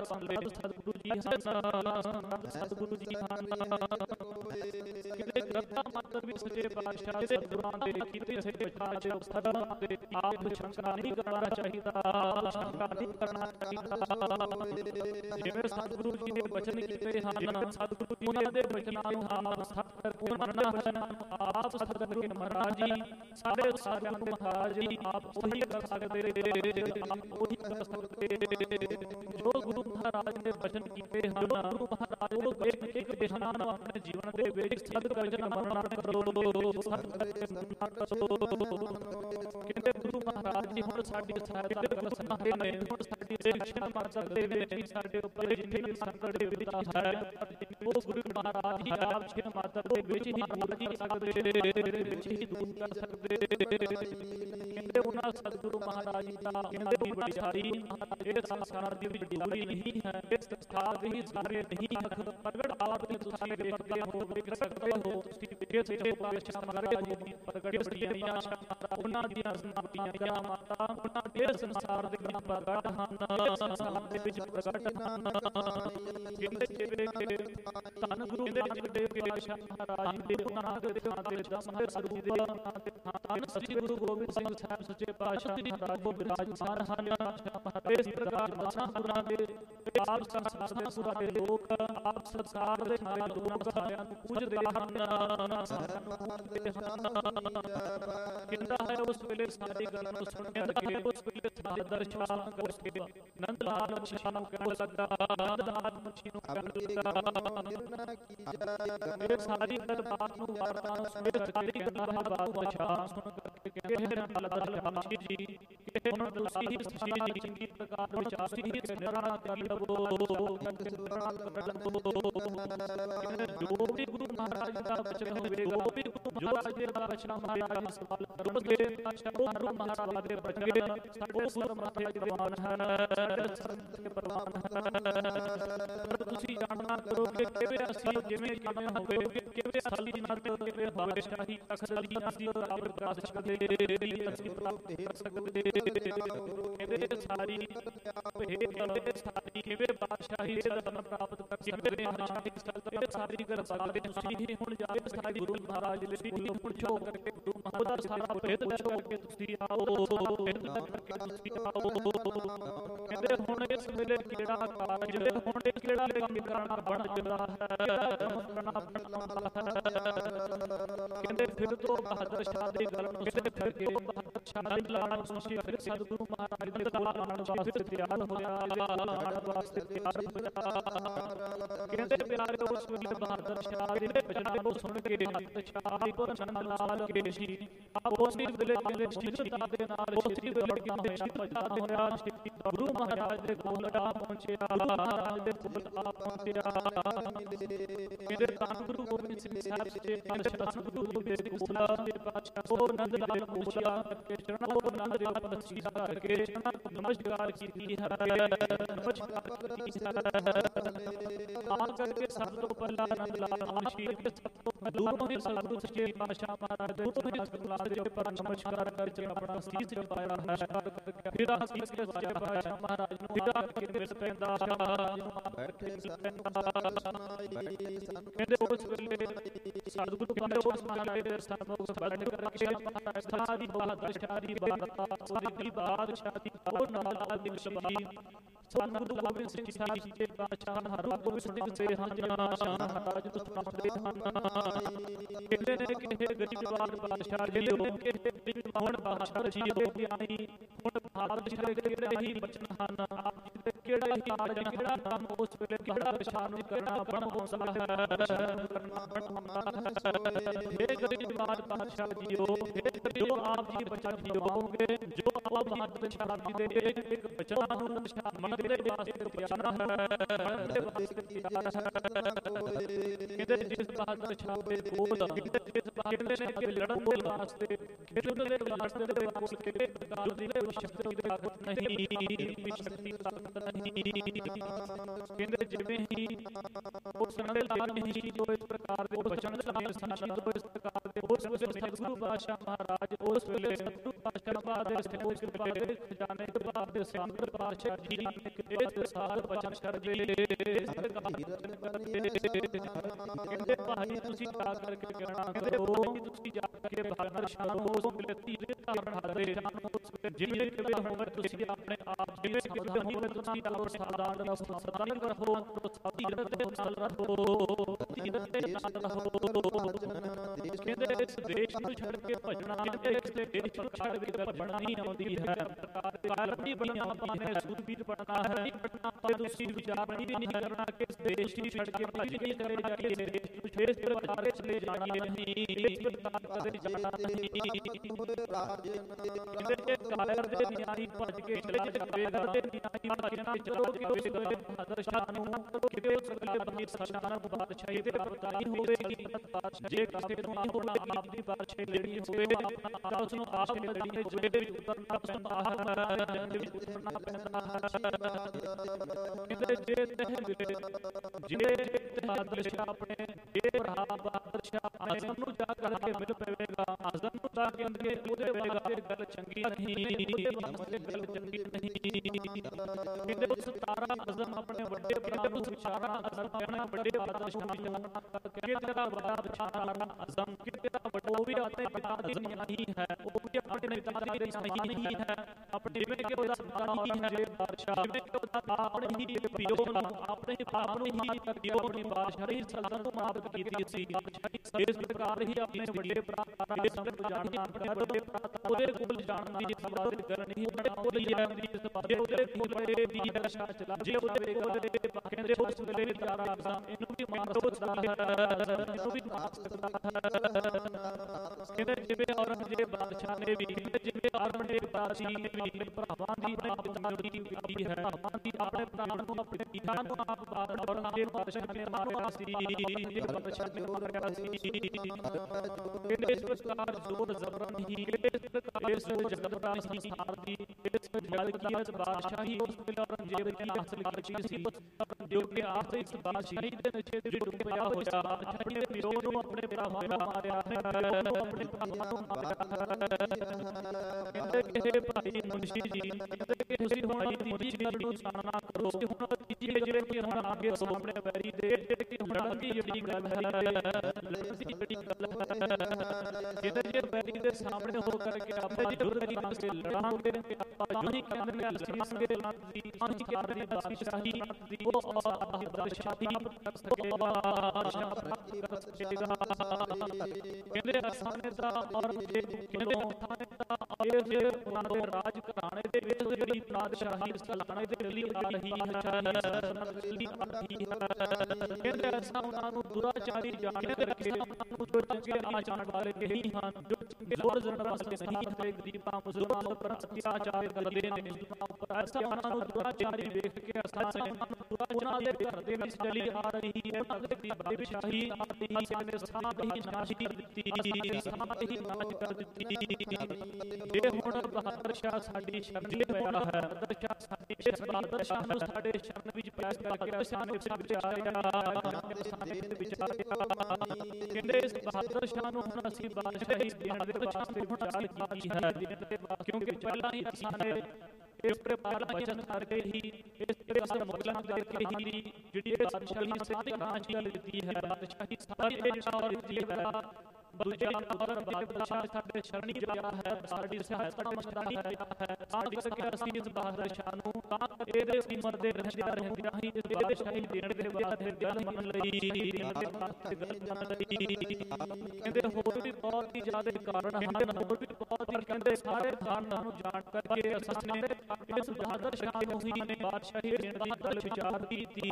ਸੰਗਤ ਸਤਿਗੁਰੂ ਜੀ ਹਨ, ਸਤਿਗੁਰੂ ਜੀ ਹਨ। ਕਿਤੇ ਗ੍ਰੰਥਾਂ ਮੰਤਰ ਵਿੱਚ ਸੱਚੇ ਪਾਤਸ਼ਾਹ ਸਤਿਗੁਰਾਂ ਦੇ ਕੀਤੇ ਸੇ ਵਿਚਾਰ ਸਤਿਗੁਰਾਂ ਦੇ ਆਪ ਸ਼ੰਕਾ ਨਹੀਂ ਕਰਨਾ ਚਾਹੀਦਾ, ਸ਼ੰਕਾ ਨਹੀਂ ਕਰਨਾ ਚਾਹੀਦਾ। ਜਿਵੇਂ ਸਤਿਗੁਰੂ ਜੀ ਨੇ ਬਚਨ ਕੀਤੇ ਹਨ, ਸਤਿਗੁਰੂ ਜੀ ਉਹਨਾਂ ਦੇ ਬਚਨਾਂ ਨੂੰ ਆਪ ਸਤ ਕਰਕੇ ਮੰਨਣਾ ਹੈ। ਆਪ ਸਤਿਗੁਰੂ ਮਹਾਰਾਜ ਜੀ ਸਾਰੇ ਸਾਰਿਆਂ ਨੂੰ ਮਹਾਰਾਜ ਜੀ ਆਪ ਉਹੀ ਕਰ ਸਕਦੇ, ਆਪ ਉਹੀ ਕਰ ਸਕਦੇ ਜੋ ਗੁਰੂ ਮਹਾਰਾਜ ਨੇ ਬਚਨ ਕੀਤੇ ਹਨ। ਗੁਰੂ ਮਹਾਰਾਜ ਉਹ ਇੱਕ ਹਨ ਆਪਣੇ ਜੀਵਨ ਦੇ ਵਿੱਚ ਸਤ ਵਚਨ ਮੰਨਣਾ ਕਰੋ, ਸਤ ਕਰਕੇ ਮੰਨਣਾ ਕਰੋ। ਕਹਿੰਦੇ ਗੁਰੂ ਮਹਾਰਾਜ ਜੀ ਹੁਣ ਸਾਡੀ ਸਹਾਇਤਾ ਕਰ ਸਕਦੇ ਨੇ, ਹੁਣ ਸਾਡੀ ਸਿੱਖਿਆ ਕਰ ਸਕਦੇ ਨੇ। ਸਾਡੇ ਉੱਪਰ ਜਿੰਨੇ ਵੀ ਸੰਕਟ ਦੇ ਵਿਦਾ ਹੈ ਉਹ ਗੁਰੂ ਮਹਾਰਾਜ ਜੀ ਆਪ ਛੇ ਮਾਤਰ ਦੇ ਵਿੱਚ ਹੀ ਦੂਰ ਕਰ ਸਕਦੇ, ਵਿੱਚ ਹੀ ਦੂਰ ਕਰ ਸਕਦੇ। ਕਹਿੰਦੇ ਉਹਨਾਂ ਸਤਿਗੁਰੂ ਮਹਾਰਾਜ ਜੀ ਦਾ ਕਹਿੰਦੇ ਵੀ ਵਡਿਆਈ ਇਹ ਸੰਸਾਰ ਦੀ ਵਡਿਆਈ ਨਹੀਂ ਹੈ, ਇਸ ਸੰਸਾਰ ਦੇ ਹੀ ਸਾਰੇ ਨਹੀਂ ਹਨ। ਪ੍ਰਗਟ ਆਪ ਹੀ ਤੁਸੀਂ ਵੇਖਦੇ ਹੋ, ਵੇਖ ਸਕਦੇ ਹੋ ਤੁਸੀਂ ਵੇਖੇ ਸੱਚੇ ਪਾਤਸ਼ਾਹ ਮਹਾਰਾਜ ਜੀ ਦੀ ਪ੍ਰਗਟ ਵਡਿਆਈਆਂ, ਉਹਨਾਂ ਦੀਆਂ ਸਨਾਤੀਆਂ ਮਾਤਾ ਉਹਨਾਂ ਦੇ ਸੰਸਾਰ ਦੇ ਵਿੱਚ ਪ੍ਰਗਟ ਹਨ, ਸੰਸਾਰ ਦੇ ਵਿੱਚ ਪ੍ਰਗਟ ਹਨ। ਕਹਿੰਦੇ ਜਿਵੇਂ ਕਿ ਧੰਨ ਗੁਰੂ ਨਾਨਕ ਦੇਵ ਪਾਤਸ਼ਾਹ ਮਹਾਰਾਜ ਦੇ ਉਹਨਾਂ ਦੇ ਥਾਂ ਦੇ ਦਸਵੇਂ ਸਰੂਪ ਧੰਨ ਸ੍ਰੀ ਗੁਰੂ ਗੋਬਿੰਦ ਸਿੰਘ ਸਾਹਿਬ ਸੱਚੇ ਪਾਤਸ਼ਾਹ ਮਹਾਰਾਜ ਉਹ ਵਿਰਾਜਮਾਨ ਹਨ। ਇਸ ਪ੍ਰਕਾਰ ਦਸਾਂ ਗੁਰਾਂ ਦੇ ਆਪ ਸੰਸਾਰ ਦੇ ਸੁਰਾਂ ਦੇ ਲੋਕ, ਆਪ ਸੰਸਾਰ ਦੇ ਸਾਰੇ ਲੋਕ ਸਾਰਿਆਂ ਨੂੰ ਪੂਜਦੇ ਹਨ। ਕਹਿੰਦਾ ਹੈ ਉਸ ਵੇਲੇ ਸਾਡੀ ਗੱਲ ਨੂੰ ਸੁਣ ਕੇ ਉਸ ਵੇਲੇ ਸਾਦਰ ਸ਼ਾਹ ਕਰਕੇ ਨੰਦ ਲਾਲ ਸ਼ਾਹ ਨੂੰ ਕਹਿਣ ਲੱਗਾ, ਨੰਦ ਲਾਲ ਮੁੰਸ਼ੀ ਨੂੰ ਕਹਿਣ ਲੱਗਾ ਇਹ ਸਾਰੀ ਗੱਲਬਾਤ ਨੂੰ ਵਾਰਤਾ ਨੂੰ ਸੁਣ ਸਾਰੀ ਗੱਲਬਾਤ ਬਾਦਸ਼ਾਹ ਸੁਣ ਕਰਕੇ ਕਹਿੰਦੇ ਨੰਦ ਲਾਲ ਜੀ ਕਿ ਹੁਣ ਤੁਸੀਂ ਹੀ ਚੰਗੀ ਪ੍ਰਕਾਰ ਵਿਚਾਰ ਹੀ ਨਿਰਣਾ ਕਰ ਲਵੋ, ਜੋ ਵੀ ਗੁਰੂ ਮਹਾਰਾਜ ਦਾ ਬਚਨ ਹੋਵੇਗਾ, ਜੋ ਅਜੇ ਦਾ ਬਚਨ ਮਹਾਰਾਜ ਸਵਾਲ ਕਰੋਗੇ ਉਹ ਗੁਰੂ ਮਹਾਰਾਜ ਦੇ ਬਚਨ ਸਾਡੇ ਸੁਰ ਮਾਥੇ ਪ੍ਰਵਾਨ ਹੈ, ਸਾਡੇ ਪ੍ਰਵਾਨ ਹੈ। ਪਰ ਤੁਸੀਂ ਜਾਣਨਾ ਕਰੋਗੇ ਕਿਵੇਂ ਅਸੀਂ ਜਿਵੇਂ ਕਿਵੇਂ ਹੋਵੇ, ਕਿਵੇਂ ਸਾਲੀ ਨਾਲ ਕਿਵੇਂ ਬਾਦਸ਼ਾਹੀ ਅਸਲੀ ਅਸੀਂ ਪ੍ਰਾਪਤ ਕਰ ਸਕਦੇ, ਅਸੀਂ ਪ੍ਰਾਪਤ ਕਰ ਸਕਦੇ। ਕਹਿੰਦੇ ਸਾਰੀ ਭੇਦ ਸਾਰੀ ਕਿਵੇਂ ਬਾਦਸ਼ਾਹੀ ਦਾ ਪ੍ਰਾਪਤ ਕਰ ਸਕਦੇ ਹਾਂ, ਸਾਰੀ ਗੱਲਬਾਤ ਤੁਸੀਂ ਹੀ ਹੁਣ ਜਾ ਕੇ ਸਾਡੇ ਗੁਰੂ ਮਹਾਰਾਜ ਦੇ ਵੀ ਹੁਣ ਛੋ ਕਰਕੇ ਗੁਰੂ ਮਹਾਰਾਜ ਦਾ ਸਾਰਾ ਭੇਦ ਛੋ ਕੇ ਤੁਸੀਂ ਆਓ, ਭੇਦ ਕਰਕੇ ਤੁਸੀਂ ਆਓ। ਕਹਿੰਦੇ ਹੁਣ ਇਸ ਵੇਲੇ ਕਿਹੜਾ ਕਾਰਜ, ਹੁਣ ਕਿਹੜਾ ਕੰਮ ਕਰਨਾ ਬਣ ਜਾਂਦਾ ਹੈ, ਕਹਿੰਦੇ ਫਿਰ ਤੋਂ ਬਹਾਦਰ ਸ਼ਾਹ ਦੀ ਗੱਲ ਨੂੰ ਸਿੱਧ ਕਰਕੇ ਬਹਾਦਰ ਸ਼ਾਹ ਦੀ ਲਾਣ ਸੁਣੀ ਫਿਰ ਸਤਿਗੁਰੂ ਮਹਾਰਾਜ ਦੇ ਲਾਣ ਵਾਸਤੇ ਤਿਆਰ ਹੋਇਆ, ਲਾਣ ਵਾਸਤੇ ਤਿਆਰ ਹੋਇਆ। ਕਹਿੰਦੇ ਪਿਆਰੇ ਉਸ ਵੇਲੇ ਬਹਾਦਰ ਸ਼ਾਹ ਦੇ ਬਚਨਾਂ ਨੂੰ ਸੁਣ ਕੇ ਬਹਾਦਰ ਸ਼ਾਹ ਦੀ ਨੰਦ ਲਾਲ ਕੇਸ਼ੀ ਆਪ ਉਸ ਵੇਲੇ ਜਿਹੜੇ ਸ਼ਿਸ਼ਟਤਾ ਦੇ ਨਾਲ ਸ਼੍ਰੀ ਲੜਕੀਆਂ ਹੋਇਆ ਭਜਦਾ ਹੋਇਆ ਗੁਰੂ ਮਹਾਰਾਜ ਦੇ ਕੋਲ ਆ ਪਹੁੰਚਿਆ, ਮਹਾਰਾਜ ਦੇ ਕੋਲ ਆ ਪਹੁੰਚਿਆ। ਕਹਿੰਦੇ ਧੰਨ ਗੁਰੂ ਗੋਬਿੰਦ ਸਿੰਘ ਸਾਹਿਬ ਸੱਚੇ ਪਾਤਸ਼ਾਹ ਸਤਿਗੁਰੂ ਜੀ ਦੇ ਕੋਲ ਉਹ ਨੰਦ ਲਾਲ ਪਹੁੰਚਿਆ ਕਰਕੇ ਚਰਨਾਂ ਉਹ ਨੰਦ ਲਾਲ ਪਹੁੰਚੀ ਕਰਕੇ ਨਮਸਕਾਰ ਕੀਤੀ ਹੈ, ਨਮਸਕਾਰ ਕੀਤੀ ਹੈ। ਆਪ ਕਰਕੇ ਸਭ ਤੋਂ ਪਹਿਲਾਂ ਨੰਦ ਲਾਲ ਮੁਨਸ਼ੀ ਸਭ ਤੋਂ ਦੂਰੋਂ ਹੀ ਸਤਿਗੁਰੂ ਸੱਚੇ ਪਾਤਸ਼ਾਹ ਮਹਾਰਾਜ ਦੇ ਦਰਬਾਰ ਦੇ ਉੱਪਰ ਨਮਸਕਾਰ ਕਰਕੇ ਆਪਣਾ ਸੀਸ ਝੁਕਾਇਆ ਹੈ। ਫਿਰ ਆ ਸੀਸ ਸੱਚੇ ਪਾਤਸ਼ਾਹ ਮਹਾਰਾਜ ਨੂੰ ਆ ਕੇ ਮਿਲ ਪੈਂਦਾ, ਕਹਿੰਦੇ ਉਸ ਵੇਲੇ ਸਤਿਗੁਰੂ ਕਹਿੰਦੇ ਉਸ ਮਹਾਰਾਜ ਦੇ ਸਾਹਮਣੇ ਬੈਠ ਕਰਕੇ ਸਾਰੀ ਬਹਾਦਰ ਸ਼ਾਹ ਦੀ ਬਾਦਸ਼ਾਹ ਉਹਦੀ ਬਾਦਸ਼ਾਹ ਦੀ ਉਹ ਨਾਲ ਦੀ ਸ਼ਬਦੀ ਸਤਿਗੁਰੂ ਗੋਬਿੰਦ ਸਿੰਘ ਸਾਹਿਬ ਜੀ ਬਾਦਸ਼ਾਹ ਮਹਾਰਾਜ ਗੋਬਿੰਦ ਸਿੰਘ ਹਨ ਮਹਾਰਾਜ ਤੋਂ ਸੁਣਾਉਂਦੇ ਹਨ। ਕਹਿੰਦੇ ਨੇ ਕਿ ਇਹ ਗਰੀਬਵਾਨ ਬਾਦਸ਼ਾਹ ਜੀ ਹੋ ਕੇ ਹੁਣ ਬਹਾਦਰ ਜੀ ਹੋ ਕੇ ਆਈ, ਹੁਣ ਬਹਾਦਰ ਜੀ ਦੇ ਕਿਹੜੇ ਹੀ ਬਚਨ ਹਨ, ਆਪ ਜੀ ਦੇ ਕਿਹੜੇ ਹੀ ਕਾਰਜ, ਕਿਹੜਾ ਕੰਮ ਉਸ ਵੇਲੇ ਬਹਾਦਰ ਸ਼ਾਹ ਨੂੰ ਕਰਨਾ ਬਣਾਉਂਦਾ ਹੈ। ਇਹ ਗਰੀਬਵਾਨ ਬਾਦਸ਼ਾਹ ਜੀ ਹੋ ਜੋ ਆਪ ਜੀ ਬਚਨ ਜੀ ਹੋਗੇ, ਜੋ ਆਪ ਬਹਾਦਰ ਸ਼ਾਹ ਜੀ ਦੇ ਇੱਕ ਬਚਨ ਨੂੰ ਮਨ ਦੇ ਵਾਸਤੇ ਤਿਆਰ ਹੈ, ਮਨ ਦੇ ਵਾਸਤੇ ਤਿਆਰ ਹੈ। ਕਹਿੰਦੇ ਜਿਸ ਬਹਾਦਰ ਸ਼ਾਹ ਦੇ ਕੋਲ ਜਿਸ ਬਹਾਦਰ ਨੇ ਕਿ ਲੜਨ ਦੇ ਵਾਸਤੇ ਖੇਡਣ ਦੇ ਵਾਸਤੇ ਦੇ ਕੋਲ ਕਿਹੜੇ ਪ੍ਰਕਾਰ ਦੀ ਸ਼ਕਤੀ ਦੀ ਤਾਕਤ ਨਹੀਂ, ਸ਼ਕਤੀ ਤਾਕਤ ਨਹੀਂ। ਕਹਿੰਦੇ ਜਿਵੇਂ ਹੀ ਉਸ ਨੰਦ ਲਾਲ ਮੁਨਸ਼ੀ ਜੋ ਇਸ ਪ੍ਰਕਾਰ ਦੇ ਬਚਨ ਨਾਲ ਸੰਸ਼ੀ ਜੋ ਇਸ ਪ੍ਰਕਾਰ ਦੇ ਉਸ ਵੇਲੇ ਸਤਿਗੁਰੂ ਪਾਤਸ਼ਾਹ ਮਹਾਰਾਜ ਉਸ ਵੇਲੇ ਸਤਿਗੁਰੂ ਪਾਤਸ਼ਾਹ ਕਿਰਪਾ ਦੇ ਸਿਓ ਕਿਰਪਾ ਦੇ ਖਜ਼ਾਨੇ ਕਿਰਪਾ ਦੇ ਸਾਗਰ ਪਾਤਸ਼ਾਹ ਜੀ ਇਸ ਸਾਧ ਬਚਨ ਕਰਦੇ ਕਹਿੰਦੇ ਭਾਈ ਤੁਸੀਂ ਜਾ ਕਰਕੇ ਕਹਿਣਾ ਕਰੋ ਤੁਸੀਂ ਜਾ ਕੇ ਬਹਾਦਰ ਸ਼ਾਹ ਨੂੰ ਉਸ ਵੇਲੇ ਧੀਰੇ ਧਾਰਨ ਕਰਦੇ ਜਿਵੇਂ ਕਿ ਹੋਵੇ ਤੁਸੀਂ ਆਪਣੇ ਆਪ ਜਿਵੇਂ ਸਾਵਧਾਨ ਹੋਵੇ ਤੁਸੀਂ ਕਰੋ ਸਾਵਧਾਨ ਰਹੋ ਸਤਨ ਰਹੋ ਧੀਰੇ ਤੇ ਨਾਲ ਰਹੋ ਧੀਰੇ ਤੇ ਨਾਲ ਰਹੋ ਕਹਿੰਦੇ ਇਸ ਦੇਸ਼ ਨੂੰ ਛੱਡ ਕੇ ਭਜਣਾ ਇਸ ਦੇਸ਼ ਨੂੰ ਛੱਡ ਕੇ ਭਜਣਾ ਨਹੀਂ ਆਉਂਦੀ ਹੈ ਕਾਲਪੀ ਬਣਨਾ ਹੈ ਸੂਰਬੀਰ ਬਣਨਾ ਹੈ ਤੇ ਤੁਸੀਂ ਵਿਚਾਰ ਨਹੀਂ ਕਰਨਾ ਕਿ ਇਸ ਦੇਸ਼ ਨੂੰ ਛੱਡ ਕੇ ਭੱਜ ਕੇ ਚਲੇ ਜਾਈਏ ਦੇਸ਼ ਨੂੰ ਛੇੜ ਪ੍ਰਕਾਰ ਚਲੇ ਜਾਣਾ ਨਹੀਂ ਇਸ ਪ੍ਰਕਾਰ ਕਦੇ ਜਾਣਾ ਨਹੀਂ ਇਹਦੇ ਕਾਇਰ ਦੇ ਨਿਆਰੀ ਭੱਜ ਕੇ ਚਲੇ ਜਾਵੇਗਾ ਤੇ ਨਿਆਰੀ ਭੱਜਣਾ ਚਲੋ ਕਿ ਬਹਾਦਰ ਸ਼ਾਹ ਨੂੰ ਕਿਤੇ ਸਰਕਾਰ ਆਪਣੀ ਸਰਕਾਰ ਬਾਦਸ਼ਾਹੀ ਦੇ ਪਤਾਈ ਹੋਵੇਗੀ ਜੇ ਕਿਸੇ ਨੂੰ ਆਪਣਾ ਆਪ ਦੀ ਬਾਦਸ਼ਾਹੀ ਲੈਣੀ ਹੋਵੇ ਤਾਂ ਉਸ ਨੂੰ ਆਪ ਲੈਣੀ ਹੋਵੇ ਵਿੱਚ ਉਤਰਨਾ ਪੈਂਦਾ ਹੈ ਜੰਗ ਵਿੱਚ ਉਤਰਨਾ ਪੈਂਦਾ ਹੈ ਕਹਿੰਦੇ ਜੇ ਬਹਾਦਰ ਸ਼ਾਹ ਆਪਣੇ ਭਰਾ ਬਹਾਦਰ ਸ਼ਾਹ ਆਜ਼ਮ ਨੂੰ ਜਾ ਕਰਕੇ ਮਿਲ ਪਵੇਗਾ ਆਜ਼ਮ ਨੂੰ ਜਾ ਕੇ ਅੰਦਰ ਉਹਦੇ ਵਾਸਤੇ ਗੱਲ ਚੰਗੀ ਨਹੀਂ ਉਹਦੇ ਵਾਸਤੇ ਗੱਲ ਚੰਗੀ ਨਹੀਂ ਕਹਿੰਦੇ ਉਸ ਤਾਰਾ ਆਜ਼ਮ ਆਪਣੇ ਵੱਡੇ ਭਰਾ ਨੂੰ ਵਿਚਾਰਾ ਅਸਰ ਪੈਣਾ ਵੱਡੇ ਬਹਾਦਰ ਸ਼ਾਹ ਨੂੰ ਕਿ ਤੇਰਾ ਵੱਡਾ ਵਿਚਾਰਾ ਆਜ਼ਮ ਕਿ ਤੇਰਾ ਵੱਡਾ ਉਹ ਵੀ ਆਪਣੇ ਪਿਤਾ ਦੀ ਨਹੀਂ ਹੈ ਉਹ ਵੀ ਆਪਣੇ ਪਿਤਾ ਦੀ ਨਹੀਂ ਹੈ ਆਪਣੇ ਜਿਵੇਂ ਕਿ ਉਹਦਾ ਨਹੀਂ ਹੈ ਜੇ ਬਾਦਸ਼ਾਹ ਜਿਵੇਂ ਕਿ ਉਹਦਾ ਆਪਣੇ ਹੀ ਪਿਓ ਨੂੰ ਆਪਣੇ ਭਰਾ ਨੂੰ ਹੀ ਪਿਓ ਆਪਣੀ ਬਾਦਸ਼ਾਹੀ ਸਲਤਨਤ ਨੂੰ ਮਾਫ ਕੀਤੀ ਸੀ ਇਸ ਪ੍ਰਕਾਰ ਹੀ ਆਪਣੇ ਵੱਡੇ ਭਰਾ ਆਜ਼ਮ ਨੂੰ ਜਾਣਦਾ ਆਪਣੇ ਵੱਡੇ ਭਰਾ ਉਹਦੇ ਕੋਲ ਜਾਣ ਦੀ ਸਵਾਲ ਗੱਲ ਨਹੀਂ ਉਹਦੇ ਹੈ ਇਸ ਪਾਸੇ ਉਹਦੇ ਕੋਲ ਬੜੇ ਵੀ ਸ਼ਾਹ ਚਲਾ ਜੇ ਉਹਦੇ ਕਹਿੰਦੇ ਉਸ ਵੇਲੇ ਵੀ ਪਿਆਰਾ ਆਜ਼ਮ ਇਹਨੂੰ ਵੀ ਮਾਰ ਸਕਦਾ ਹੈ ਇਹਨੂੰ ਵੀ ਮਾਰ ਸਕਦਾ ਹੈ ਕਹਿੰਦੇ ਜਿਵੇਂ ਔਰੰਗਜ਼ੇਬ ਬਾਦਸ਼ਾਹ ਨੇ ਵੀ ਜਿਵੇਂ ਔਰੰਗਜ਼ੇਬ ਬਾਦਸ਼ਾਹ ਨੇ ਵੀ ਆਪਣੇ ਭਰਾਵਾਂ ਦੀ ਆਪ ਜੁੜੀ ਕੀਤੀ ਹੈ ਆਪਣੇ ਭਰਾ ਨੂੰ ਆਪਣੇ ਪਿਤਾ ਨੂੰ ਆਪ ਔਰੰਗਜ਼ੇਬ ਬਾਦਸ਼ਾਹ ਨੇ ਮਾਰਿਆ ਸੀ ਬਾਦਸ਼ਾਹ ਨੇ ਮਾਰਿਆ ਸੀ ਕਹਿੰਦੇ ਇਸ ਪ੍ਰਕਾਰ ਜ਼ੋਰ ਜ਼ਬਰਨ ਹੀ ਇਸ ਜਗਤਾਂ ਸੰਸਾਰ ਦੀ ਇਸ ਮਲਕੀਅਤ ਬਾਦਸ਼ਾਹੀ ਉਸ ਵੇਲੇ ਔਰੰਗਜ਼ੇਬ ਨੇ ਹਾਸਲ ਕੀਤੀ ਸੀ ਜੋ ਕਿ ਆਪ ਇਸ ਬਾਦਸ਼ਾਹੀ ਦੇ ਨਸ਼ੇ ਤੇ ਡੁੱਬ ਪਿਆ ਹੋਇਆ ਆਪਣੇ ਪਿਓ ਨੂੰ ਆਪਣੇ ਭਰਾ ਹੋਇਆ ਮਾਰਿਆ ਆਪਣੇ ਭਰਾਵਾਂ ਨੂੰ ਮਾਰਿਆ ਕਹਿੰਦੇ ਕਿ ਭਾਈ ਮੁਨਸ਼ੀ ਜੀ ਕਹਿੰਦੇ ਕਿ ਤੁਸੀਂ ਹੁਣ ਤੀਜੀ ਗੱਲ ਨੂੰ ਸਾਹਮਣਾ ਕਰੋ ਹੁਣ ਤੀਜੀ ਜਿਹੜੇ ਕਿ ਹੁਣ ਅੱਗੇ ਸਾਹਮਣੇ ਬੈਰੀ ਦੇ ਕਿ ਹੁਣ ਅੱਗੇ ਜਿਹੜੀ ਗੱਲ ਹੈ ਜਿਹੜੀ ਗੱਲ ਹੈ ਕਹਿੰਦੇ ਜੇ ਬੈਰੀ ਦੇ ਸਾਹਮਣੇ ਹੋ ਕਰਕੇ ਆਪਾਂ ਜੁਰਮ ਕਰਾਂਗੇ ਲੜਾਂਗੇ ਆਪਾਂ ਜੋ ਹੀ ਕਰਾਂਗੇ ਲੜਾਂਗੇ ਅਸੀਂ ਕਰਾਂਗੇ ਬਾਦਸ਼ਾਹੀ ਉਹ ਬਾਦਸ਼ਾਹੀ ਕਹਿੰਦੇ ਸਾਹਮਣੇ ਦਾ ਔਰੰਗਜ਼ੇਬ ਕਹਿੰਦੇ ਥਾਣੇ ਦਾ ਇਹ ਰਾਜ ਘਰਾਣੇ ਦੇ ਵਿੱਚ ਜਿਹੜੀ ਬਾਦਸ਼ਾਹੀ ਘਰਾਣੇ ਦੇ ਲਈ ਆ ਰਹੀ ਹੈ ਕਹਿੰਦੇ ਅਸਾਂ ਉਹਨਾਂ ਨੂੰ ਦੁਰਾਚਾਰੀ ਜਾਣ ਕੇ ਰੱਖੇ ਉਹਨਾਂ ਨੂੰ ਜੋ ਚੰਗੇ ਆ ਜਾਣ ਵਾਲੇ ਨਹੀਂ ਹਨ ਜੋ ਚੰਗੇ ਲੋੜ ਜਰਨ ਵਾਸਤੇ ਨਹੀਂ ਹੈ ਗਰੀਬਾਂ ਮੁਸਲਮਾਨਾਂ ਉੱਪਰ ਅਤਿਆਚਾਰ ਕਰਦੇ ਨੇ ਮੁਸਲਮਾਨਾਂ ਉੱਪਰ ਐਸਾ ਉਹਨਾਂ ਨੂੰ ਦੁਰਾਚਾਰੀ ਵੇਖ ਕੇ ਅਸਾਂ ਉਹਨਾਂ ਨੂੰ ਦੁਰਾਚਾਰ ਦੇ ਘਰ ਦੇ ਵਿੱਚ ਚਲੀ ਆ ਰਹੀ ਹੈ ਉਹਨਾਂ ਦੇ ਬਾਦਸ਼ਾਹੀ ਆਦੀ ਨੇ ਸਾਹ ਹੀ ਨਾਸ਼ ਕਰ ਦਿੱਤੀ ਸਾਹ ਹੀ ਨਾਸ਼ ਕਰ ਦਿੱਤੀ ਇਹ ਹੁਣ ਬਹਾਦਰ ਸ਼ਾਹ ਸਾਡੀ ਸ਼ਰਨ ਵਿੱਚ ਪਿਆ ਹੈ ਬਹਾਦਰ ਸ਼ਾਹ ਸਾਡੀ ਇਸ ਬਹਾਦਰ ਸ਼ਾਹ ਨੂੰ ਸਾਡੇ ਸ਼ਰਨ ਵਿੱਚ ਪੈਸ ਕਰਕੇ ਸਾਨੂੰ ਵਿਚਾਰਿਆ ਕਹਿੰਦੇ ਇਸ ਬਹਾਦਰ ਸ਼ਾਹ ਨੂੰ ਹੁਣ ਅਸੀਂ ਬਾਦਸ਼ਾਹੀ ਦੇਣ ਦੇ ਵਾਸਤੇ ਵਿਚਾਰ ਕੀਤੀ ਹੈ ਕਿਉਂਕਿ ਪਹਿਲਾਂ ਹੀ ਅਸੀਂ ਇਸ ਪ੍ਰਕਾਰ ਬਚਨ ਕਰਕੇ ਹੀ ਇਸ ਪ੍ਰਕਾਰ ਮੁਗਲਾਂ ਕਰਕੇ ਹੀ ਜਿਹੜੀ ਬਾਦਸ਼ਾਹੀ ਸਾਰੀ ਰਾਜ ਗੱਲ ਦਿੱਤੀ ਹੈ ਬਾਦਸ਼ਾਹੀ ਸਾਰੀ ਔਰ ਦਿੱਤੀ ਹੈ ਦੂਜਾ ਨੰਬਰ ਬਾਦਸ਼ਾਹ ਸਾਡੇ ਸ਼ਰਣੀ ਜਾ ਹੈ ਸਾਡੀ ਸਹਾਇਤਾ ਮੰਗਦਾ ਹੈ ਅੱਜ ਤੱਕ ਅਸੀਂ ਇਸ ਬਹਾਦਰ ਸ਼ਾਹ ਨੂੰ ਤਾਂ ਇਹਦੇ ਉਮਰ ਦੇ ਰਹਿੰਦਿਆਂ ਹੀ ਇਸ ਬਾਦਸ਼ਾਹੀ ਦੇਣ ਦੇ ਵਾਸਤੇ ਗੱਲ ਮੰਨ ਲਈ ਕਹਿੰਦੇ ਹੋਰ ਵੀ ਬਹੁਤ ਹੀ ਜ਼ਿਆਦਾ ਕਾਰਨ ਹਨ ਹੋਰ ਵੀ ਬਹੁਤ ਹੀ ਕਹਿੰਦੇ ਸਾਰੇ ਕਾਰਨਾਂ ਨੂੰ ਜਾਣ ਕਰਕੇ ਅਸੀਂ ਇਸ ਬਹਾਦਰ ਸ਼ਾਹ ਨੂੰ ਹੀ ਨੇ ਬਾਦਸ਼ਾਹੀ ਦੇਣ ਦੀ ਗੱਲ ਵਿਚਾਰ ਕੀਤੀ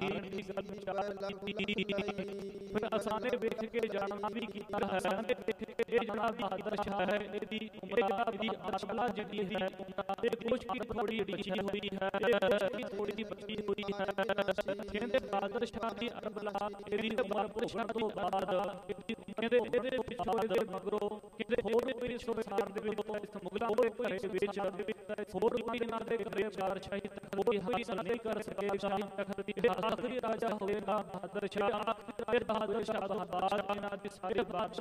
ਫਿਰ ਅਸਾਂ ਨੇ ਵੇਖ ਕੇ ਜਾਣਨਾ ਵੀ ਕੀਤਾ ਹੈ ਇਹ ਜਨਾਬ ਬਹਾਦਰ ਸ਼ਾਹ ਹੈ ਇਹਦੀ ਉਮਰ ਦੀ ਅਸ਼ਲਾ ਜਿਹੜੀ ਹੈ ਇਹ ਕੁਝ ਕੀ ਥੋੜੀ ਬਚੀ ਹੋਈ ਹੈ ਥੋੜੀ ਜਿਹੀ ਬਚੀ ਹੋਈ ਹੈ ਕਹਿੰਦੇ ਬਹਾਦਰ ਸ਼ਾਹ ਦੀ ਅਰਬਲਾ ਇਹਦੀ ਉਮਰ ਪੁੱਛਣ ਤੋਂ ਬਾਅਦ ਕਹਿੰਦੇ ਇਹਦੇ ਪਿਛੋੜੇ ਦੇ ਮਗਰੋਂ ਕਹਿੰਦੇ ਹੋਰ ਵੀ ਪਿਛੋੜੇ ਦੇ ਵਿੱਚ ਮੁਗਲਾਂ ਦੇ ਘਰੇ ਵਿੱਚ ਹੋਰ ਵੀ ਇਹਨਾਂ ਦੇ ਘਰੇ ਬਾਦਸ਼ਾਹੀ ਤਖਤ ਦੀ ਹਾਸਲ ਨਹੀਂ ਕਰ ਸਕੇ ਸ਼ਾਹੀ ਤਖਤ ਦੀ ਆਖਰੀ ਰਾਜਾ ਹੋਵੇਗਾ ਬਹਾਦਰ ਸ਼ਾਹ ਆਖਰੀ ਬਹਾਦਰ ਸ਼ਾਹ ਤੋਂ ਬਾਅਦ ਇਹਨਾਂ ਦੇ ਸਾਰੇ ਬਾਦਸ਼ਾਹ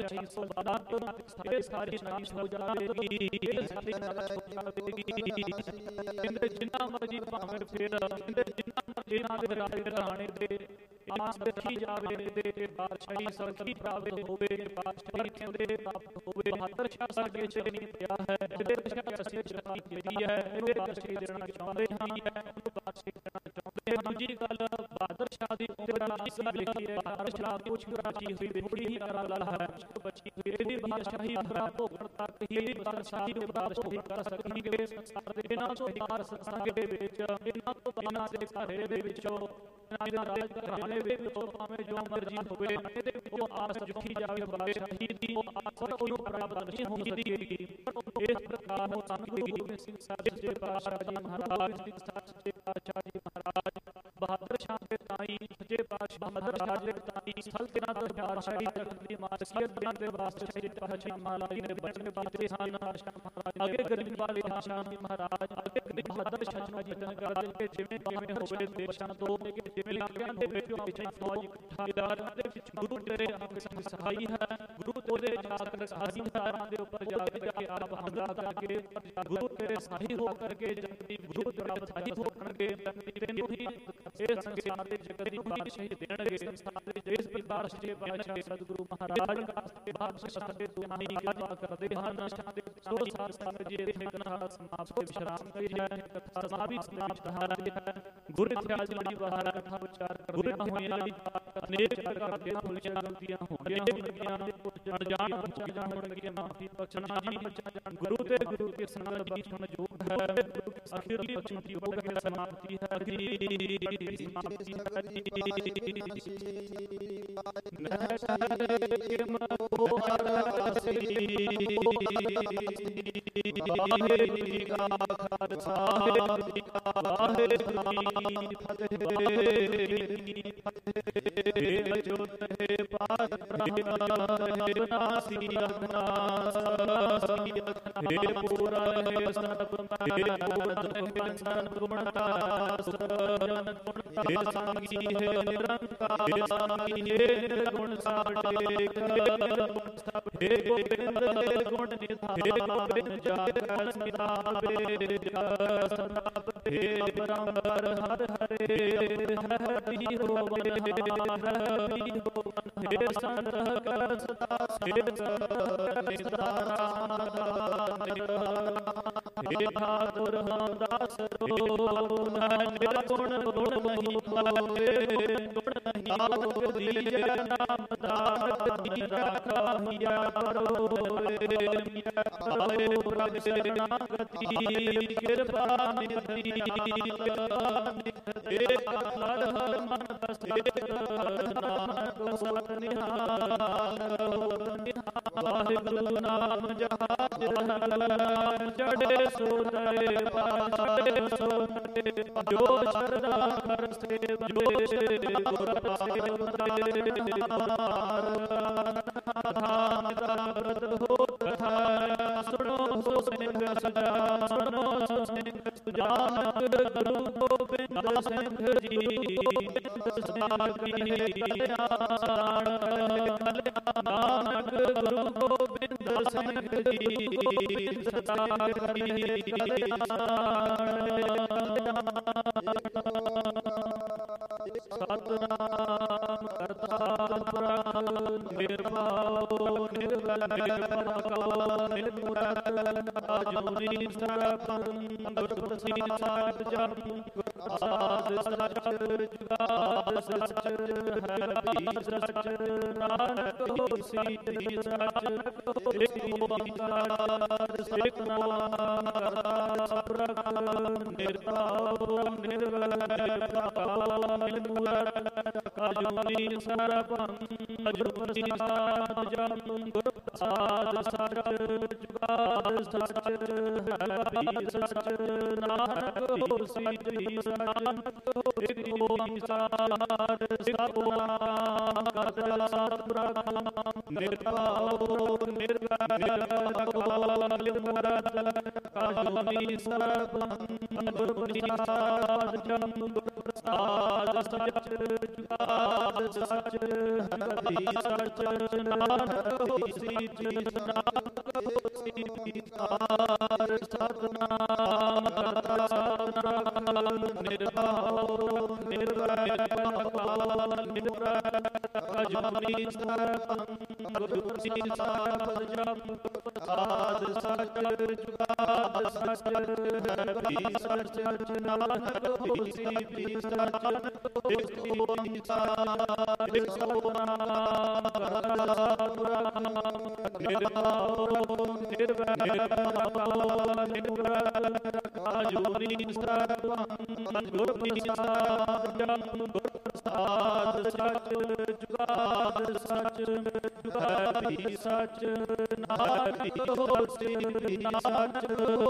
ਪਾਤਸ਼ਾਹੀ ਸੋਭਾਤ ਸਾਰੇ ਸਾਰੇ ਨਾਸ਼ ਹੋ ਜਾਵੇਗੀ, ਇਹ ਸਾਰੇ ਨਾਸ਼ ਹੋ ਜਾਵੇਗੀ। ਕਹਿੰਦੇ ਜਿੰਨਾ ਮਰਜੀ ਭਾਵੇਂ ਫੇਰ, ਕਹਿੰਦੇ ਜਿੰਨਾ ਮਰਜੀ ਨਾ ਦੇ ਰਾਜੇ ਰਾਣੇ ਦੇ ਆਸ ਦੇਖੀ ਜਾਵੇ ਤੇ ਪਾਤਸ਼ਾਹੀ ਸਰਖੀ ਪ੍ਰਾਪਤ ਹੋਵੇ, ਪਾਤਸ਼ਾਹੀ ਕਹਿੰਦੇ ਪ੍ਰਾਪਤ ਹੋਵੇ। ਬਹਾਦਰ ਸ਼ਾਹ ਸਾਡੇ ਚਰਨੀ ਪਿਆ ਹੈ, ਜਿਹੜੇ ਸ਼ਾਹ ਅਸੀਂ ਚਰਨੀ ਪਈ ਹੈ, ਇਹਦੇ ਪਾਤਸ਼ਾਹੀ ਦੇਣਾ ਚਾਹੁੰਦੇ ਹਾਂ, ਉਹਨੂੰ ਪਾਤਸ਼ਾਹੀ ਦੇਣਾ ਚਾਹੁੰਦੇ ਹਾਂ। ਦੂਜੀ ਗੱਲ ਬਹਾਦਰ ਸ਼ਾਹ ਦੀ ਉਮਰ ਨਾਲ ਇਸ ਗੱਲ ਲਿਖੀ ਹੈ, ਬਹਾਦਰ ਸ਼ਾਹ ਦੀ ਕੁਛ ਰਾਜੀ ਹੋਈ ਥੋੜੀ ਹੀ ਕਰਾਲਾ ਹੈ, ਬਚੀ ਹੋਈ ਇਹਦੀ ਬਾਦਸ਼ਾਹੀ ਉਮਰਾਂ ਭੋਗਣ ਤੱਕ ਹੀ ਬਾਦਸ਼ਾਹੀ ਉਮਰਾਂ ਭੋਗਣ ਕਰ ਸਕਣਗੇ। ਸੰਸਾਰ ਦੇ ਇਹਨਾਂ ਤੋਂ ਬਾਹਰ ਸਤਸੰਗ ਦੇ ਵਿੱਚ, ਇਹਨਾਂ ਤੋਂ ਬਾਹਰ ਦੇ ਘਰੇ ਦੇ ਵਿੱਚੋਂ, ਇਹਨਾਂ ਦੇ ਰਾਜ ਘਰਾਣੇ ਵਿੱਚ ਭਾਵੇਂ ਜੋ ਮਰਜ਼ੀ ਹੋਵੇ, ਇਹਦੇ ਵਿੱਚੋਂ ਆਸ ਜੁਖੀ ਜਾਵੇ ਬਾਦਸ਼ਾਹੀ ਦੀ, ਉਹ ਆਸ ਉਹਨੂੰ ਪ੍ਰਾਪਤ ਨਹੀਂ ਹੋ ਸਕੇਗੀ। ਇਸ ਪ੍ਰਕਾਰ ਨੂੰ ਸਾਨੂੰ ਗੁਰੂ ਗੋਬਿੰਦ ਸਿੰਘ ਸਾਹਿਬ ਸੱਚੇ ਪਾਤਸ਼ਾਹ ਜੀ ਮਹਾਰਾਜ, ਸੱਚੇ ਪਾਤਸ਼ਾਹ ਜੀ ਮਹਾਰਾਜ ਬਹਾਦਰ ਸ਼ਾਹ ਦੇ ਤਾਈ, ਸੱਚੇ ਪਾਤਸ਼ਾਹ ਬਹਾਦਰ ਸ਼ਾਹ ਦੇ ਤਾਈ ਸਲਤਨਤ ਬਾਦਸ਼ਾਹੀ ਤਖਤ ਦੀ ਮਾਲਕੀਅਤ ਦੇ ਵਾਸਤੇ ਸੱਚੇ ਪਾਤਸ਼ਾਹ ਮਹਾਰਾਜ ਨੇ ਬਚਨ ਵਾਸਤੇ ਹਨ। ਅੱਗੇ ਗਰੀਬ ਵਾਲੇ ਸ਼ਾਹ ਜੀ ਮਹਾਰਾਜ, ਅੱਗੇ ਬਹਾਦਰ ਸ਼ਾਹ ਜੀ ਨੇ ਗੱਲ ਕਿ ਜਿਵੇਂ ਕਿਵੇਂ ਹੋਵੇ ਦੇਸ਼ਾਂ ਤੋਂ, ਜਿਵੇਂ ਇਲਾਕਿਆਂ ਦੇ ਵਿੱਚੋਂ ਪਿੱਛੇ ਫੌਜ ਇਕੱਠਾ ਦੇ ਵਿੱਚ ਗੁਰੂ ਤੇਰੇ ਅੰਗ ਸਹਾਈ ਹੈ, ਗੁਰੂ ਤੇਰੇ ਚਾਕਰ ਸਾਧਾਰਾਂ ਦੇ ਉੱਪਰ ਜਾ ਕੇ ਆਪ ਹਮਲਾ ਕਰਕੇ ਗੁਰੂ ਤੇਰੇ ਸਹਾਈ ਹੋ ਕਰਕੇ ਜਗਤੀ ਗੁਰੂ ਤੇਰੇ ਸਹਾਈ ਹੋਣਗੇ, ਤੈਨੂੰ ਹੀ ਇਹ ਸੰਸਾਰ ਦੇ ਜਗਤ ਦੀ ਬਾਦਸ਼ਾਹੀ ਦੇਣਗੇ। ਸੰਸਾਰ ਦੇ ਇਸ ਪ੍ਰਕਾਰ ਸੱਚੇ ਪਾਤਸ਼ਾਹ ਸਤਿਗੁਰੂ ਮਹਾਰਾਜ ਬਾਦਸ਼ਾਹ ਦੇ ਦੁਆਈ ਗਾਜਾ ਕਰਦੇ ਹਨ। ਸੋ ਸਾਰ ਸੰਗਤ ਜੀ ਇੱਥੇ ਕਥਾ ਸਮਾਪਤ ਵਿਸ਼ਰਾਮ ਕਰੀ ਹੈ, ਕਥਾ ਸਮਾਪਤ ਹੈ। ਗੁਰ ਇਤਿਹਾਸ ਜੀ ਬਾਹਰ ਕਥਾ ਵਿਚਾਰ ਕਰਦੇ ਹੋਏ ਅਨੇਕ ਪ੍ਰਕਾਰ ਦੀਆਂ ਭੁੱਲੀਆਂ ਗਲਤੀਆਂ ਹੋਣਗੀਆਂ, ਅਣਜਾਣ ਚੀਜ਼ਾਂ ਹੋਣਗੀਆਂ, ਮਾਫੀ ਬਖਸ਼ਣਾ ਜੀ। ਗੁਰੂ ਤੇ ਗੁਰੂ ਕੇ ਸੰਗਤ ਬਖਸ਼ਣ ਯੋਗ ਹੈ, ਅਖੀਰਲੀ ਬਖਸ਼ਣ ਯੋਗ ਹੈ, ਸਮਾਪਤੀ ਹੈ ਜੀ, ਸਮਾਪਤੀ ਹੈ ਜੀ। ਮੈਂ ਕਰੇ ਮੋ ਹਰ ਸ੍ਰੀ ਵਾਹਿਗੁਰੂ ਜੀ ਕਾ ਖਾਲਸਾ ਵਾਹਿਗੁਰੂ ਜੀ ਕੀ ਫਤਿਹ। ਅਜੋਤ ਹੈ ਪਾਤ ਬ੍ਰਹਮ ਵਿਨਾਸੀ ਅਗਨਾਸੀ ਹੇ ਪੂਰਾ ਹੈ ਸਤਿ ਮੈਂ ਪੂਰਨ ਸੰਤ ਗੁਣਤਾ ਸਰਨ ਗੁਣ ਹੇ ਸੰਗੀ ਹੈ ਨਿਰੰਕਾਰ ਸੰਗੀ ਹੈ ਨਿਰਗੁਣ ਸਾਡੇ ਗੁਣ ਸਭ ਹੇ ਗੋਬਿੰਦ ਗੁਣ ਨਿਧਾਨ ਬਿਨ ਜਾਗਣ ਨਿਧਾਵੇ ਜਸ ਸਨਾਪ ਹੇ ਬਰੰਬਰ ਹਰ ਹਰੇ ਹਰੀ ਹੋਵੇ ਹਰੀ ਹੋਵਨ ਹੇ ਸੰਤ ਕਰ ਸਦਾ ਹੇ ਹੇ ਬਹਾਦਰ ਹਮਦਾਸ ਰੋਨ ਨਿਰਗੁਣ ਗੁਣ ਨਹੀਂ ਪਾਲੇ ਗੁਣ ਨਹੀਂ ਦੀਜੈ ਨਾਮ ਦਾਨ ਦੀ ਰਾਖਿਆ ਪਰੋਏ ਆਏ ਪ੍ਰਭ ਸ਼ਰਨਾਗਤੀ ਕਿਰਪਾ ਨਿਧੀ ਏਕ ਹਰ ਹਰ ਮਨ ਬਸੇ ਨਾਨਕ ਸਤ ਨਿਹਾਲ ਵਾਹਿਗੁਰੂ ਨਾਮ ਜਹਾਜ ਚੜੇ ਸੋਤੇ ਪਾਛੜੇ ਸੋਤੇ ਜੋ ਸ਼ਰਧਾ ਕਰ ਸੇਵ ਜੋ ਗੁਰ ਸੇਵ ਧਾਮ ਪ੍ਰਾਪਤ ਹੋ ਕਥਾ ਸੁਣੋ ਸੋ ਸਿੰਘ ਸਜਾ ਸੁਣੋ ਸੋ ਸਿੰਘ ਸੁਜਾਨਕ ਗੁਰੂ ਗੋਬਿੰਦ ਸਿੰਘ ਜੀ ਨਾਨਕ ਗੁਰੂ ਗੋਬਿੰਦ ਸਿੰਘ ਜੀ ਸਤਿ ਸਤਿਨਾਮ ਕਰਤਾ ਪੁਰਖ ਨਿਰਭਉ ਨਿਰਵੈਰ ਨਿਰਮੁਕਤ ਅਜੂਨੀ ਸਰਬੰ ਗੁਰ ਪ੍ਰਸੀਦ ਸਾਹਿਬ ਜਪੁ ਆਦ ਸਚ ਜੁਗਾਦ ਸਚ ਹੈ ਸਚ ਨਾਨਕ ਹੋਸੀ ਤੇਰੀ ਸਚ ਏਕ ਓੰਕਾਰ ਸਤਿਨਾਮ ਕਰਤਾ ਪੁਰਖ ਨਿਰਭਉ ਨਿਰਵੈਰ ਅਜੂਨੀ ਸਰਬੰ ਅਜੂਨੀ ਪ੍ਰਸੀਦ ਜਪੁ ਗੁਰ ਪ੍ਰਸਾਦ ਸਚ ਜੁਗਾਦ ਸਚ ਹੈ ਸਚ ਨਾਨਕ ਹੋਸੀ ਤੇਰੀ ਨਾਨਕ ਏਕ ਓੰਕਾਰ ਸਤਿਨਾਮ ਕਰਤਾ ਸਤਿਪੁਰਖ ਨਿਰਭਉ ਨਿਰਵੈਰ ਅਜੂਨੀ ਸਰਬੰ ਗੁਰ ਪ੍ਰਸਾਦ ਜਪੁ ਗੁਰ ਪ੍ਰਸਾਦ ਸਚ ਜੁਗਾਦ ਸੱਚ ਹਰਿ ਸੱਚ ਨਾਨਕ ਹੋਸੀ ਨਾਨਕ ਹੋਸੀ ਪੀਤਾਰ ਸਤਨਾਮ ਕਰਤਾ ਸਤਨਾਮ ਨਿਰਭਉ ਨਿਰਵੈਰ ਅਕਾਲ ਨਿਰਵੈਰ ਅਜੂਨੀ ਸਰਬੰ ਗੁਰੂ ਸਾਹਿਬ ਜਪ ਪ੍ਰਸਾਦ ਸਚ ਜੁਗਾਦ ਸਚ ਹਰਿ ਸਚ ਨਾਨਕ ਹੋਸੀ ਪੀ ਸਚ ਹੋਸੀ ਪੀਤਾਰ ਸਤਨਾਮ ਕਰਤਾ ਸਤਨਾਮ ਨਿਰਭਉ ਨਿਰਵੈਰ ਅਕਾਲ ਨਿਰਵੈਰ ਅਜੂਨੀ ਸਰਬੰ ਗੁਰੂ ਸਾਹਿਬ ਜਪ ਪ੍ਰਸਾਦ ਸਚ ਜੁਗਾਦ ਸਚ ਹਰਿ ਸਚ ਨਾਨਕ ਹੋਸੀ ਸਚ